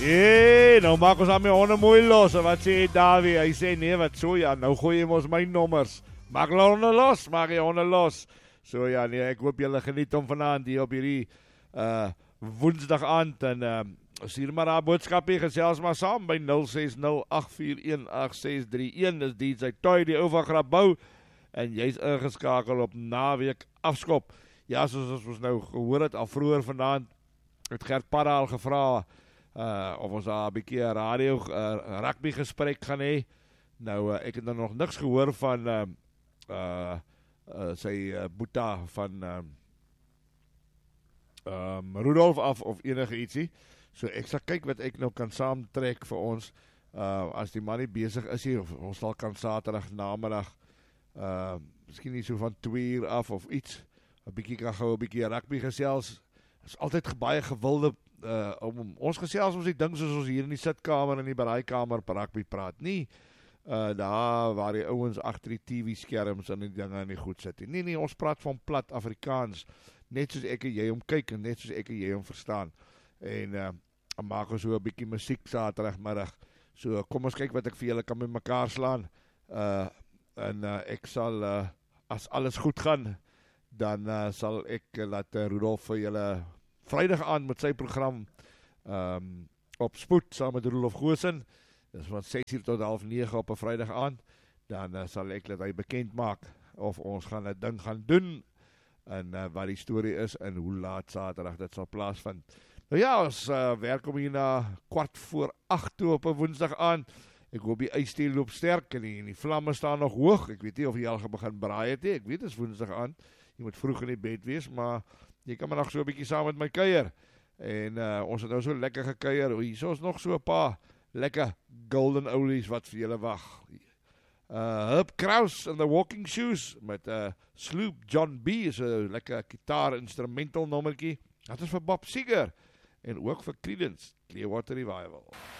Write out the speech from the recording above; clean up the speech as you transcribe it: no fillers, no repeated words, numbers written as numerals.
Nou maak ons aan my honde mooi los. En wat sê Davie? Hy sê nee, wat so ja, nou gooi jy mos my nommers. Maak die honde los, maak die honde los. So ja, nee, ek hoop julle geniet om vanaand hier op hierdie Woensdag aand en stuur maar daar boodskapie, gesels maar saam by 0608418631. Dis DJ Toy, die ou van Grabouw. En jy's ingeskakel op naweek afskop. Ja, soos ons nou gehoor het al vroeër vanaand, het Gert Parra al gevra of ons daar 'n bietjie radio rugby gesprek gaan hê. Nou ek het nog niks gehoor van sy boeta van Rudolf af of enige ietsie. So ek sal kyk wat ek nou kan saamtrek vir ons as die man nie besig is hier, of ons sal kan Saterdag namiddag miskien nie so van 2 uur af of iets, 'n bietjie kan gou 'n bietjie rugby gesels. Is altyd baie gewilde ons gesels ons die ding soos ons hier in die sitkamer en die beraaikamer rugby praat nie. Daar waar die ouens agter die TV-skerms en die dinge en die goed sit. Nee, ons praat van plat Afrikaans, net soos ek en jy hom kyk en net soos ek en jy hom verstaan. En maak ons so 'n bietjie musiek Saterdagmiddag. So kom ons kyk wat ek vir julle kan met mekaar slaan. Ek sal as alles goed gaan, dan sal ek laat Rudolf vir julle Vrydag aand met sy program op spoed saam met Rudolf Goosen. Dis van 6 uur tot 8:30 op 'n Vrydag aand. Dan sal ek laat hy bekend maak of ons gaan 'n ding gaan doen en wat die storie is en hoe laat Saterdag dit sal plaasvind. Nou ja, ons werk om hier na 7:15 toe op 'n Woensdag aand. Ek hoop die ysteel loop sterk en die vlamme staan nog hoog. Ek weet nie of jy al begin braai het nie. Ek weet dit is Woensdag aand. Jy moet vroeg in die bed wees, maar jy kan maar nog so 'n bietjie saam met my kuier. En ons het nou so lekker gekuier. Hier is nog so 'n paar lekker golden oldies wat vir julle wag. Herb Kraus and the Walking Shoes met Sloop John B. is 'n lekker gitaar instrumental nommertjie. Dat is vir Bob Seger en ook vir Creedence Clearwater Revival.